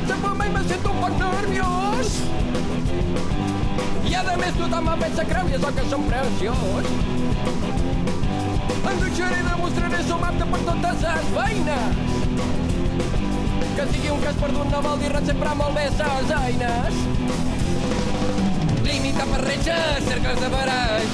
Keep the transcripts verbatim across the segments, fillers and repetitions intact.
sense fama i me sento un poc nerviós. I a més tothom em pensa creu i és el que som preciós. Em dutxaré i demostraré som apte per totes les feines. Que sigui un cas perdut no vol dir res, sempre molt bé ses eines. Limita per retxes, cercles de barall.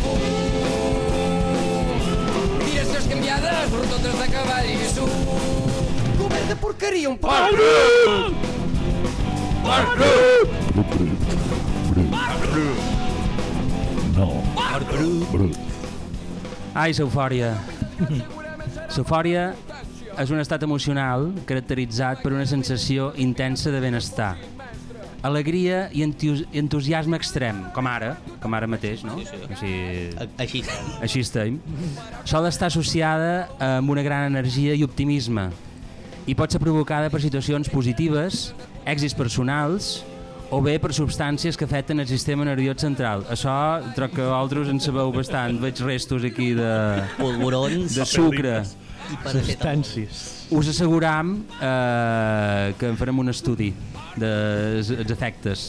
Direccions canviades, rotondes de cavall i su. Govern de porqueria, un poc. Marc Brut! Marc Brut! Marc Brut! No. Marc Brut! Brut. Ai, l'eufòria. L'eufòria és un estat emocional caracteritzat per una sensació intensa de benestar, alegria i entusiasme extrem, com ara, com ara mateix, no? Sí, sí. Així, Així estem. així estem. Sol estar associada amb una gran energia i optimisme i pot ser provocada per situacions positives, èxits personals o bé per substàncies que afecten el sistema nerviós central. Això troc que vosaltres en sabeu bastant. Veig restos aquí de... Polvorons. de sucre. I paracetamol. Substàncies. Us asseguram eh, que en farem un estudi dels efectes.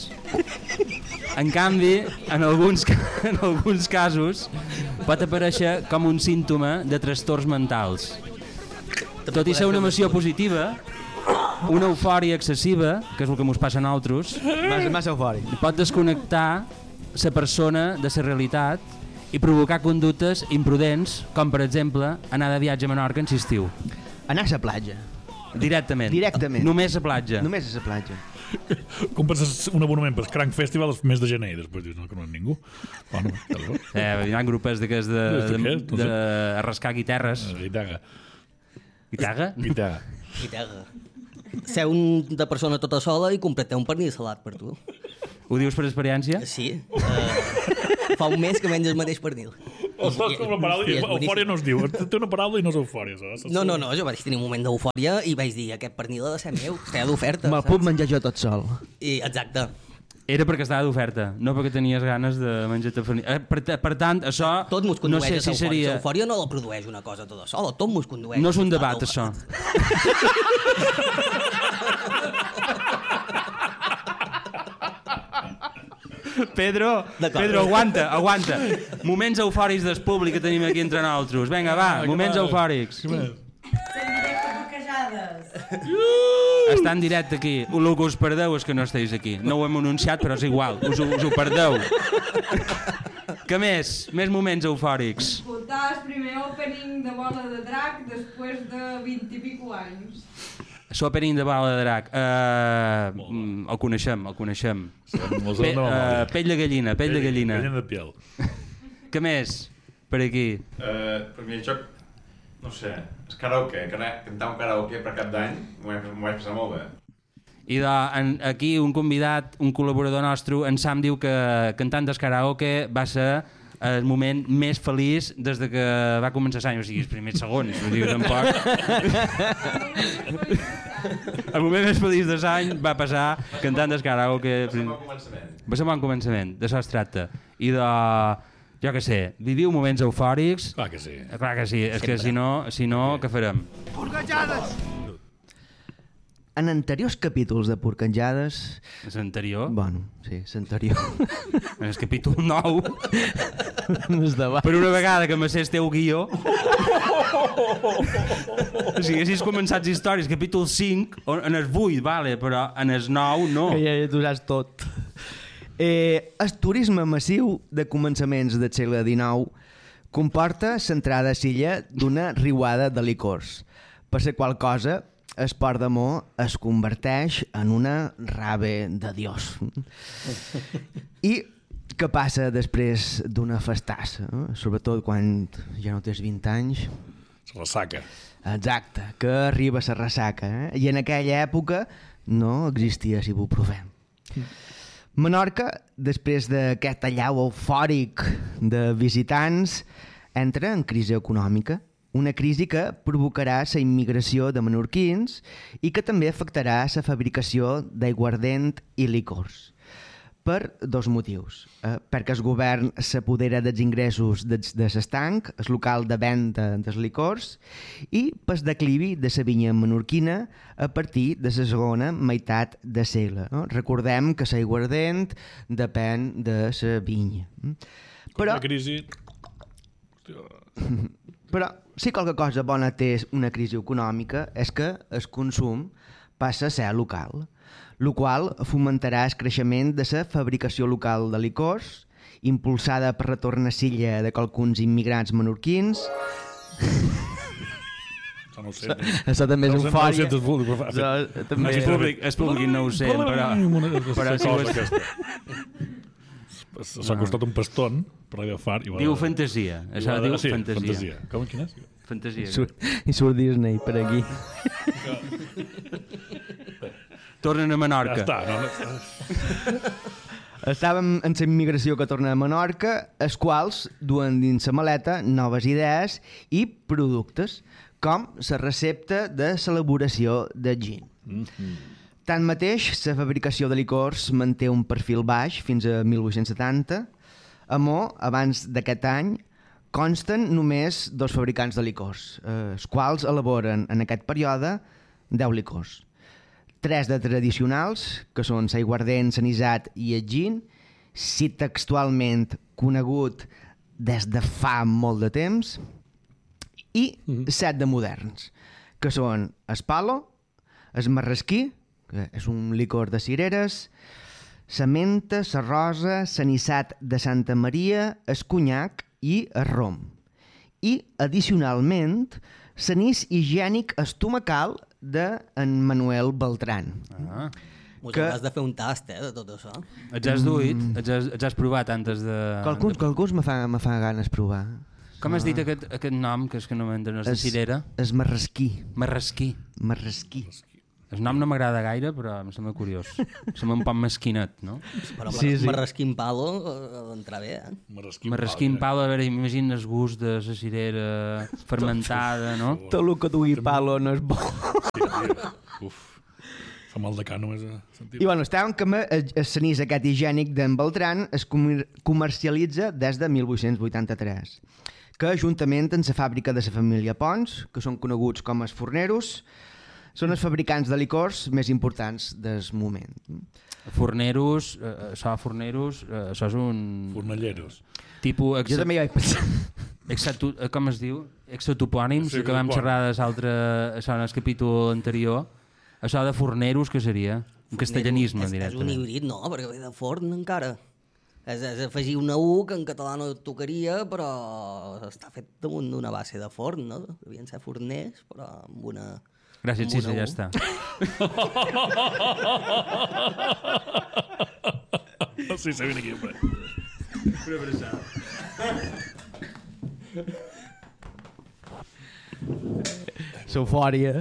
En canvi, en alguns, en alguns casos pot aparèixer com un símptoma de trastorns mentals. Tot i ser una emoció positiva, una eufòria excessiva, que és el que ens passa a nosaltres, Massa, massa eufòric. pot desconnectar la persona de la realitat i provocar conductes imprudents, com per exemple anar de viatge a Menorca en estiu. Anar a la platja. Directament. Directament. Només a platja. Només a la platja. Compres un abonament per Crank Festival el mes de gener i després dius, no, que no és ningú. Bueno, Eh, hi ha grupes d'aquests de, de, de, de, de arrascar guitarres. Guitarra. Guitarra? Guitarra. Guitarra. Seu un de persona tota sola i completeu un pernil salat per tu. Ho dius per experiència? Sí. Uh, fa un mes que menges el mateix pernil. Ostres, com una paraula, I és eufòria no es diu. Té una paraula i no és eufòria. Saps? No, no, no, jo vaig tenir un moment d'eufòria i vaig dir, aquest pernil ha de ser meu, està d'oferta. Me'l puc menjar jo tot sol. I, exacte. Era perquè estava d'oferta, no perquè tenies ganes de menjar-te pernil. Eh, per, per tant, això Tot mos no condueix sé a si l'eufòria. seria... L'eufòria no la produeix una cosa tota sola, tot mos condueix. No és un a debat, l'eufòria. això. Pedro, Pedro, aguanta, aguanta. Moments eufòrics del públic que tenim aquí entre nosaltres. Vinga, va, moments eufòrics. Està en directe aquí. El que us perdeu és que no esteu aquí. No ho hem anunciat, però és igual. Us, ho- us ho perdeu. Què més? Més moments eufòrics. Escoltar el primer opening de Bola de Drac després de vint i pico anys. L'opening de Bala de Drac. Uh, el coneixem, el coneixem. Pe, uh, pell de gallina, pell de gallina. Gallina de piel. Què més? Per aquí. Uh, per mi això, no sé, és karaoke, cantar un karaoke per cap d'any m'ho vaig, m'ho vaig passar molt bé. I de, en, aquí un convidat, un col·laborador nostre, en Sam, diu que cantant des karaoke va ser el moment més feliç des de que va començar l'any, o sigui, els primers segons, no dic tampoc. El moment més feliç de l'any va passar cantant des karaoke. Va ser un bon començament. Va ser un bon començament, d'això es tracta. I de, jo què sé, viviu moments eufòrics. Clar que sí. Clar que sí, és que si no, si no, què farem? En anteriors capítols de Porcanjades... És l'anterior? Bueno, sí, és anterior. En el capítol nou. És debat. Per una vegada que me sé el teu guió. Si haguessis començat les històries, capítol cinc, en el vuit, vale, però en el nou no. Que ja, ja t'ho saps tot. Eh, el turisme massiu de començaments del segle dinou comporta l'entrada a l'illa d'una riuada de licors, per la qual cosa el port d'Amor es converteix en una rave de Dios. I què passa després d'una festassa? Eh? Sobretot quan ja no tens vint anys. Se la saca. Exacte, que arriba la ressaca. Eh? I en aquella època no existia ibuprofèn. Menorca, després d'aquest allau eufòric de visitants, entra en crisi econòmica, una crisi que provocarà la immigració de menorquins i que també afectarà la fabricació d'aiguardent i licors. per dos motius. Eh, perquè el govern s'apodera dels ingressos de, de l'estanc, el local de venda dels licors, i pel declivi de la vinya menorquina a partir de la segona meitat de segle. No? Recordem que l'aiguardent depèn de la vinya. Però, la crisi... però si qualque cosa bona té una crisi econòmica és que el consum passa a ser local, el qual fomentarà el creixement de la fabricació local de licors, impulsada per la tornacilla de qualcuns immigrants menorquins. Això no ho sé. Això també és No ho sé, eufòria. no ho sé, és públic, però fa- Això també... El públic, el públic no ho sent, però... però si ho cosa és- aquesta. S'ha costat un paston per agafar... I va- Diu fantasia. i Això va- diu sí, fantasia. fantasia. Com, quin és? Fantasia. Surt, I surt Disney per aquí. Tornen a Ja Menorca. està. No, no, Estàvem en la immigració que torna a Menorca, els quals duen dins la maleta noves idees i productes, com la recepta de l'elaboració de gin. Tanmateix, la fabricació de licors manté un perfil baix fins a mil vuit-cents setanta. A Mo, abans d'aquest any, consten només dos fabricants de licors, eh, els quals elaboren en aquest període deu licors. Tres de tradicionals, que són l'aiguardent, l'anisat i el gin, si textualment conegut des de fa molt de temps, i set de moderns, que són el palo, el marrasquí, que és un licor de cireres, la menta, la rosa, l'anissat de Santa Maria, el conyac i el rom. I, addicionalment, l'anís higiènic estomacal d'en Manuel Beltrán. Ah. Mos Que- hauràs de fer un tast, eh, de tot això. Els has duit? Els has, els has provat antes de... Qualcuns, de... qualcuns me fa, me fa ganes provar. Com has dit aquest, aquest nom, que és que no m'entren, és de Es- cirera? Es marrasquí. Marrasquí. Marrasquí. El nom no m'agrada gaire, però em sembla curiós. Sembla un poc mesquinet, no? Però Sí, sí, sí. sí. Marrasquín palo eh, d'entrar bé, eh? Marrasquín Marrasquí en Pau, pau, a veure, imagina el gust de la cirera fermentada, no? Tot el que dugui palo no és bo. Sí, tio. Uf. Fa mal de ca només a sentir. I bueno, estàvem que el, el cenís aquest higiènic d'en Beltrán es comer comercialitza des de mil vuit-cents vuitanta-tres, que juntament amb la fàbrica de la família Pons, que són coneguts com els forneros, són els fabricants de licors més importants del moment. Forneros, eh, això de forneros, eh, això és un Fornelleros. tipus... Jo també hi vaig pensar. Exatu, eh, com es diu? Exotopònims, Sí, sí, que vam exotopònims. xerrar de l'altre, això en el capítol anterior. Això de forneros, què seria? Un castellanisme, és, és un directament. híbrid, no, perquè ve de forn encara. És, és afegir una U que en català no tocaria, però està fet damunt d'una base de forn, no? Devien ser forners, però amb una... Gràcies, amb Xisa, una ja U. està. Sí, se viene aquí, hombre. S'eufòria.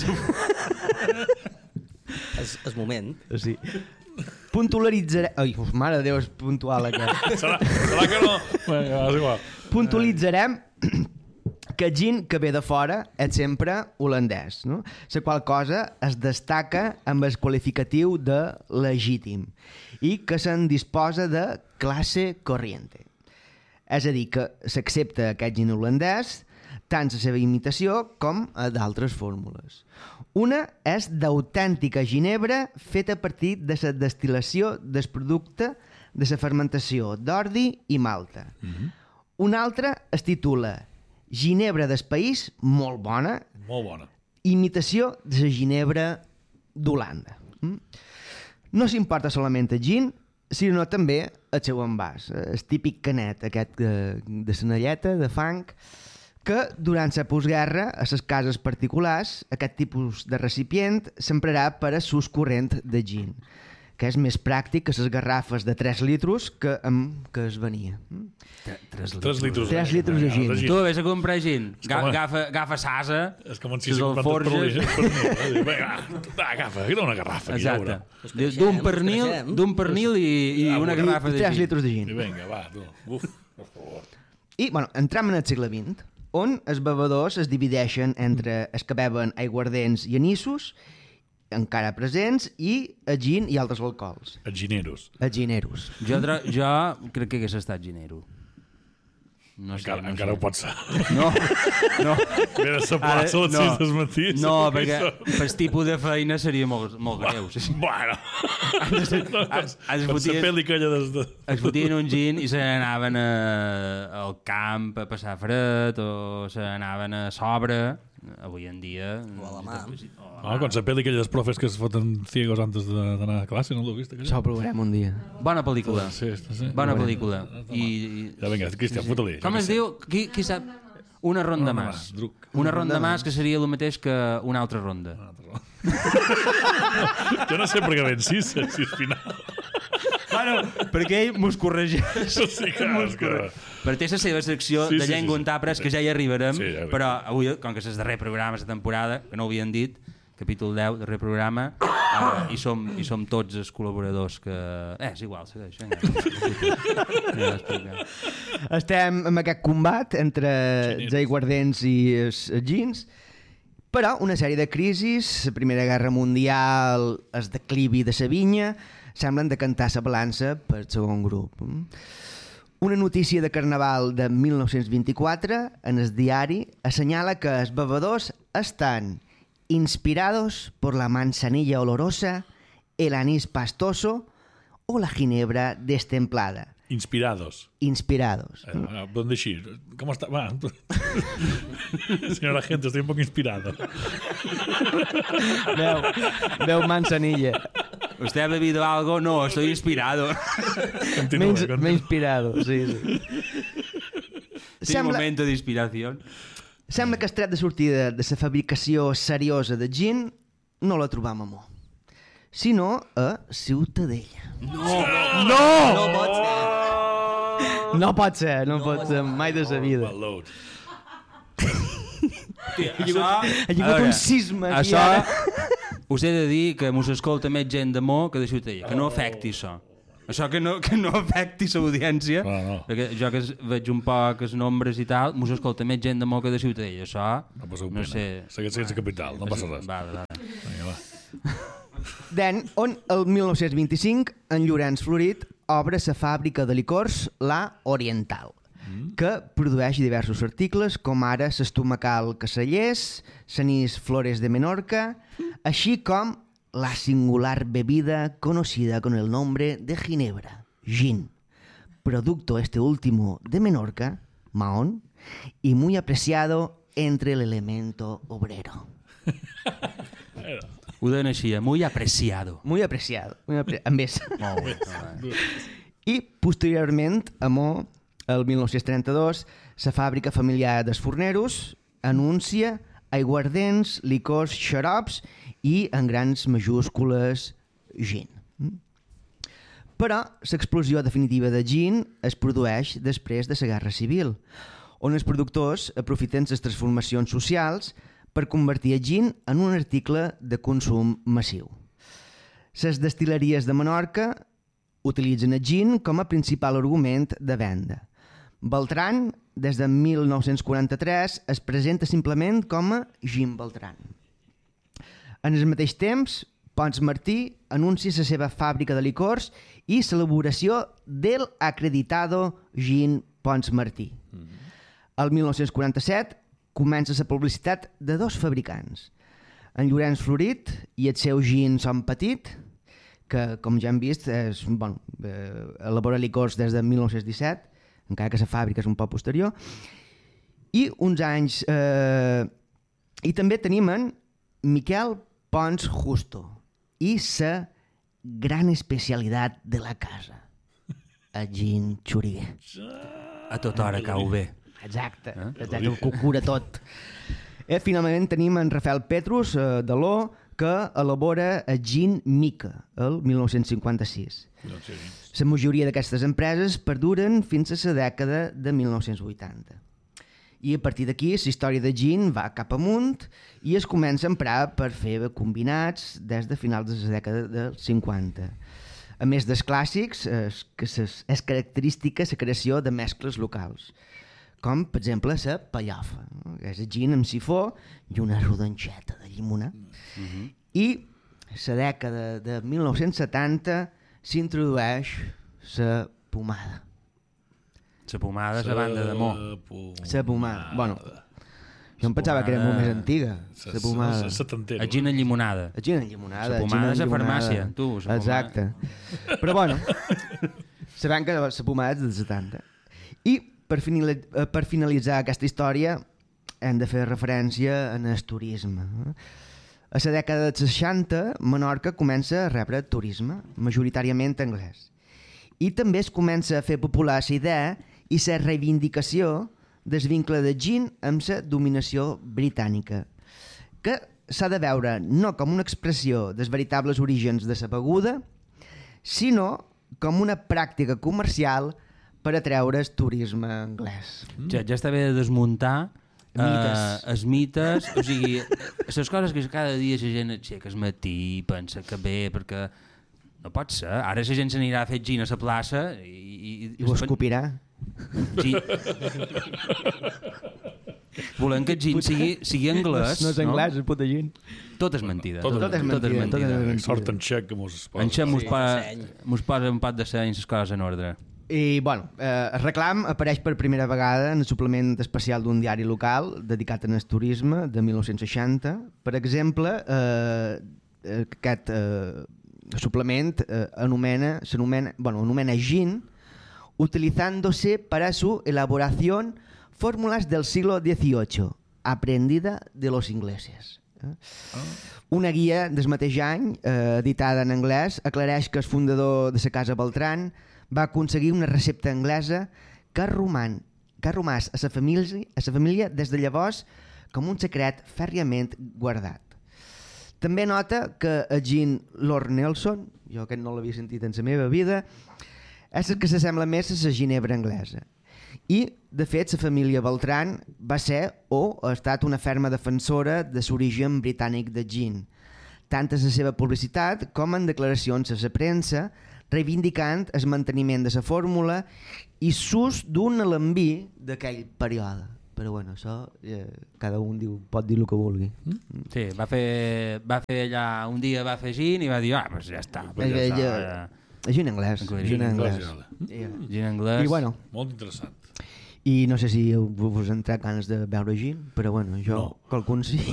És, és moment. Sí. Puntualitzarem... Ai, uf, mare de Déu, és puntual aquest. Serà, serà que no? Vinga, és igual. Puntualitzarem que el gin que ve de fora és sempre holandès, no? La qual cosa es destaca amb el qualificatiu de legítim i que se'n disposa de classe corriente. És a dir, que s'accepta aquest gin holandès tant la seva imitació com a d'altres fórmules. Una és d'autèntica ginebra feta a partir de la destil·lació del producte de la fermentació d'ordi i malta. Mm-hmm. Una altra es titula Ginebra del país, molt bona, Molt bona. imitació de la ginebra d'Holanda. Mm? No s'importa solament el gin, sinó també el seu envàs, el típic canet aquest de, de senalleta, de fang, que durant la postguerra a les cases particulars aquest tipus de recipient s'emprarà per a s'ús corrent de gin, que és més pràctic que les garrafes de tres litros que, amb, que es venia. Tres tres litros. Tres litros de gin. Tu vés a comprar gin, que, Ga home, agafa, agafa sasa, És com en les sis cinquanta per alforges... litro. Vinga, va, agafa, aquí una garrafa. Aquí, Exacte. ja Us De- creixem, D'un us pernil, creixem. d'un pernil i, i Ah, una bueno. garrafa de Tres gin. litros de I gin. vinga, va, tu. Uf, per favor. I, bueno, entram en el segle vint, on els bevedors es divideixen entre els que beben aiguardents i anissos encara presents, i el gin i altres alcohols. Els gineros. Els gineros. Jo, tra- jo crec que hagués estat ginero. No sé, Encara, no encara sé. ho pot ser. No, no. Ve de sa plaça a les no. sis del matí. No, segur que perquè això- pel tipus de feina seria molt, molt greu. Sí, sí. Bueno. Es, es, Com la fotien, pel·li aquella des de... es fotien un gin i se n'anaven a, al camp a passar fred o se n'anaven a sobre. Avui en dia... O a la mà. No, com la pel·li aquella dels profes que es foten ciegos antes de- d'anar a classe, no l'heu vist? Aquella? Això ho provarem un dia. Bona pel·lícula. Sí, sí, sí. Bona Bueno. pel·lícula. I, i, Ja, vinga, Cristian, fota-li. com es diu? Qui, qui sap? Una ronda Una ronda más. más, druc. Una ronda más que seria el mateix que una altra ronda. Jo no sé per què ven sis, si és final. Bueno, perquè ell mos corregeix. Això sí que... És que... Per té la seva secció Sí, de sí, llengua sí, en sí. tapres, Sí. que ja hi arribarem, Sí, ja però avui, com que és el darrer programa de la temporada, que no ho havien dit, capítol deu, darrer programa, eh, i, som, i som tots els col·laboradors que... Eh, és igual, segueix. Vinga. Ja explicar. Estem en aquest combat entre els aiguardents i els, els gins, però una sèrie de crisis, la Primera Guerra Mundial, el declivi de la vinya, semblen decantar la balança per el segon grup. Una notícia de Carnaval de mil nou-cents vint-i-quatre en el diari assenyala que els bevedors estan inspirados por la manzanilla olorosa, el anís pastoso o la ginebra destemplada. Inspirados. Inspirados. Eh, ¿Dónde ir? ¿Cómo está? Va. Señora gente, estoy un poco inspirado. Veu, veu manzanilla. ¿Usted ha bebido algo? No, estoy inspirado. Continúa, M'he continúa. m'he inspirado, sí, sí. Sí, un momento de inspiración. Sembla que el tret de sortida de la fabricació seriosa de gin no la trobam a Mo, sinó a Ciutadella. No pot ser. No pot ser, no pot ser, mai de sa vida. Well load. Tia, Ha això... ha hagut un sisme aquí Això... ara. Us he de dir que mos escolta més gent de Mo que de Ciutadella, que no afecti això. Això que no, que no afecti l'audiència, No, no. perquè jo que es- veig un poc els nombres i tal, mos escolta més gent de Mo que de Ciutadella. Això, No passeu no pena. sé... Segueix sense capital, no passa res. Va, va, va. Vinga, va. Den, on el mil nou-cents vint-i-cinc en Llorenç Florit obre la fàbrica de licors La Oriental, que produeix diversos articles com ara l'estomacal Casallers, l'anís Flores de Menorca, així com la singular bebida conocida con el nombre de Ginebra, gin, producto este último de Menorca, Mahón, y muy apreciado entre el elemento obrero. Ho deien així, eh? Muy apreciado. Muy apreciado, muy apre... amb més. Molt bé. molt bé. I posteriorment, a Mo, el mil nou-cents trenta-dos, la fàbrica familiar dels forneros anuncia aiguardents, licors, xarops i en grans majúscules gin. Mm? Però l'explosió definitiva de gin es produeix després de la Guerra Civil, on els productors aprofiten les transformacions socials per convertir el gin en un article de consum massiu. Les destil·leries de Menorca utilitzen el gin com a principal argument de venda. Beltran, des de mil nou-cents quaranta-tres, es presenta simplement com a Gin Beltran. En el mateix temps, Pons Martí anuncia la seva fàbrica de licors i l'elaboració del acreditado Gin Pons Martí. El mil nou-cents quaranta-set comença la publicitat de dos fabricants, en Llorenç Florit i el seu gin Son Petit, que, com ja hem vist, és, bueno, eh, elabora licors des de mil nou-cents disset, encara que la fàbrica és un poc posterior, i uns anys... Eh, I també tenim en Miquel Pons Justo i la gran especialitat de la casa, el gin xuriguer. A tota hora cau bé. Exacte, eh? Exacte, que ho cura tot. Eh, finalment tenim en Rafael Petrus, eh, de l'O, que elabora el gin Mica, el mil nou-cents cinquanta-sis. Doncs sí. La majoria d'aquestes empreses perduren fins a la dècada de mil nou-cents vuitanta. I a partir d'aquí la història de gin va cap amunt i es comença a emprar per fer combinats des de finals de la dècada dels cinquanta. A més dels clàssics, és, que ses, és característica la creació de mescles locals, com per exemple la pallofa, no? Que és el gin amb sifó i una rodanxeta de llimonat. Mm-hmm. I la dècada de mil nou-cents setanta s'introdueix la pomada. La pomada és la banda de Mo. La pomada. Bueno, jo em pensava que era molt més antiga. La pomada. La setantera. La gina llimonada. La gina llimonada. La pomada és a llimonada. farmàcia, tu. La Exacte. Però bueno, sabem que la pomada és dels setanta. I per, finali per finalitzar aquesta història hem de fer referència en el turisme. A la dècada dels seixanta, Menorca comença a rebre turisme, majoritàriament anglès. I també es comença a fer popular la idea i la reivindicació del vincle de gin amb la dominació britànica, que s'ha de veure no com una expressió dels veritables orígens de la beguda, sinó com una pràctica comercial per atreure el turisme anglès. Ja, ja està bé de desmuntar Mites. Uh, els mites, o sigui, les coses que cada dia la gent aixeca el matí i pensa que bé, perquè no pot ser. Ara la gent s'anirà a fer gin a la plaça i... I, I ho escopirà. Sí. Volem que el gin sigui, sigui anglès, no és anglès, no? El puta gin. Tot és mentida. Tot, Tot és mentida. Tot és Tot és mentida. mentida. Sort en xec que mos es posa. En Xem mos Sí, posa, seny. mos posa un pot de seny les coses en ordre. I, bueno, eh, el reclam apareix per primera vegada en el suplement especial d'un diari local dedicat al turisme de mil nou-cents seixanta. Per exemple, eh, aquest eh, suplement eh, anomena, s'anomena, bueno, anomena gin, utilizándose para su elaboración fórmulas del siglo dieciocho, aprendida de los ingleses. Eh? Una guia del mateix any, eh, editada en anglès, aclareix que el fundador de la Casa Beltran va aconseguir una recepta anglesa que roman, que ha romàs a la família, a la família des de llavors com un secret fèrriament guardat. També nota que el gin Lord Nelson, jo aquest no l'havia sentit en la meva vida, és el que s'assembla més a la ginebra anglesa. I, de fet, la família Beltran va ser o ha estat una ferma defensora de l'origen britànic de gin, tant a la seva publicitat com en declaracions a la premsa, reivindicant el manteniment de la fórmula i l'ús d'un alambí d'aquell període. Però bueno, això eh, cada un diu, pot dir el que vulgui. Mm? Sí, va fer, va fer allà, un dia va fer gin i va dir, ah, pues ja està. Pues ja Eh, està, ja- ja. Gin anglès. Gin Gin anglès. anglès, Yeah. Gin anglès. I bueno, Molt interessant. i no sé si us entra ganes de beure gin, però bueno, jo, No. qualcun sí.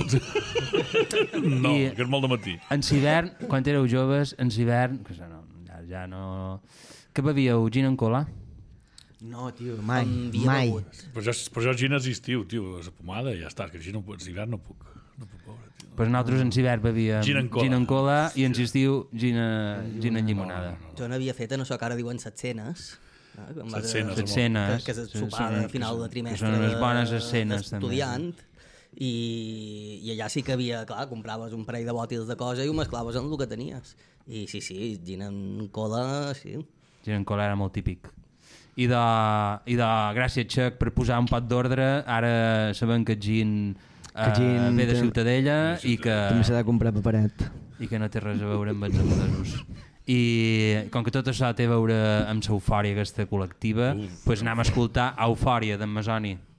No, I- que és molt de matí. En hivern, quan éreu joves, en hivern, que no, ja, ja no... Què bevíeu? Gin en cola? No, tio, mai, Amb havia mai. begut. Però jo, però jo gin és estiu, tio, la pomada i ja està, que gin no, és hivern no puc. No puc veure, tio. Pues nosaltres en hivern bevíem Gin en cola. gin en cola i en estiu gin, a, gin en llimonada. Jo n'havia fet en això que ara diuen setcenes. eh, quan vas a- Setcenes, Les cenes. que, que és el Sí, sopar són- de final de que trimestre són unes bones escenes, també. d'estudiant i, i allà sí que havia, clar, compraves un parell de bòtils de cosa i ho mesclaves amb el que tenies i sí, sí, gin en cola, sí. Gin en cola era molt típic. I de, i de gràcies, Xec, per posar un pot d'ordre. Ara sabem que el gin, Que gin eh, ve de té- Ciutadella i que, També s'ha de comprar paparet. i que no té res a veure amb els anglesos. I com que tot això té a veure amb l'eufòria aquesta col·lectiva, doncs pues anem a escoltar Eufòria d'en Masoni.